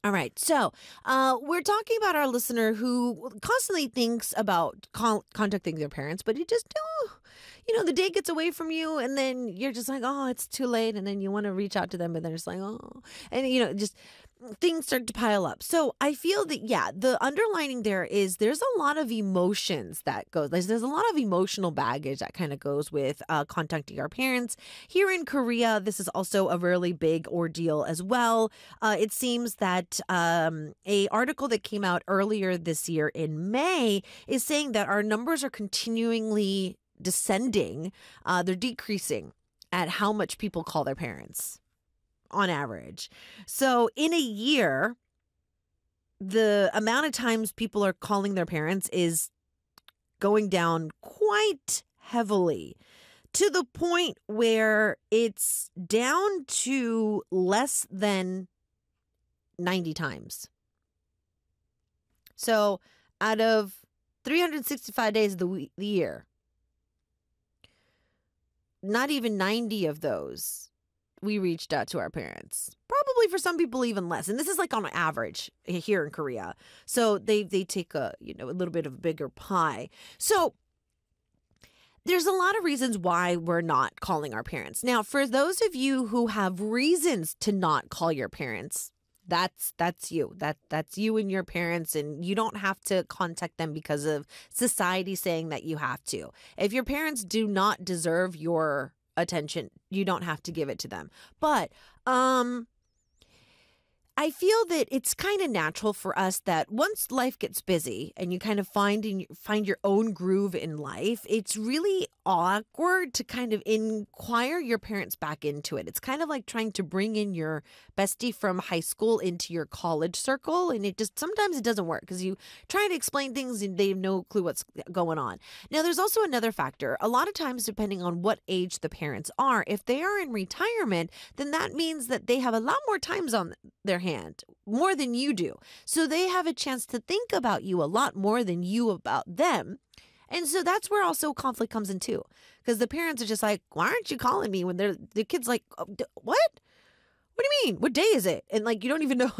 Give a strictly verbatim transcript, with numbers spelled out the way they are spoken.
All right. So uh, we're talking about our listener who constantly thinks about con- contacting their parents, but it just, oh, you know, the day gets away from you and then you're just like, oh, it's too late. And then you want to reach out to them, but they're just like, oh, and, you know, just things start to pile up. So I feel that, yeah, the underlining there is there's a lot of emotions that goes, there's, there's a lot of emotional baggage that kind of goes with uh, contacting our parents. Here in Korea, this is also a really big ordeal as well. Uh, it seems that um, a article that came out earlier this year in May is saying that our numbers are continually descending. Uh, they're decreasing at how much people call their parents on average. So in a year, the amount of times people are calling their parents is going down quite heavily, to the point where it's down to less than ninety times. So out of three hundred sixty-five days of the, week, the year, not even ninety of those we reached out to our parents. Probably for some people even less. And this is like on average here in Korea. So they they take a, you know, a little bit of a bigger pie. So there's a lot of reasons why we're not calling our parents. Now, for those of you who have reasons to not call your parents, that's that's you. That that's you and your parents, and you don't have to contact them because of society saying that you have to. If your parents do not deserve your attention, you don't have to give it to them. But um I feel that it's kind of natural for us that once life gets busy and you kind of find in, find your own groove in life, it's really awkward to kind of inquire your parents back into it. It's kind of like trying to bring in your bestie from high school into your college circle. And it just, sometimes it doesn't work because you try to explain things and they have no clue what's going on. Now, there's also another factor. A lot of times, depending on what age the parents are, if they are in retirement, then that means that they have a lot more times on their hand, more than you do. So they have a chance to think about you a lot more than you about them. And so that's where also conflict comes in too. Because the parents are just like, why aren't you calling me? When they're the kid's like, oh, d- what? What do you mean? What day is it? And like, you don't even know